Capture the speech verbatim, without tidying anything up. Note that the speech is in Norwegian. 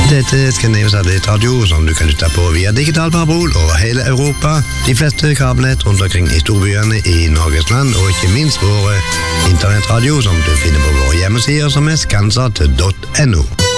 Dette er Skandinavisk satellitradio som du kan lytte på via digital parabol over hele Europa, de fleste kabelnett rundt omkring i storbyene i Norges land, og ikke minst våre internettradio som du finner på våre hjemmesider som er skansat punktum no.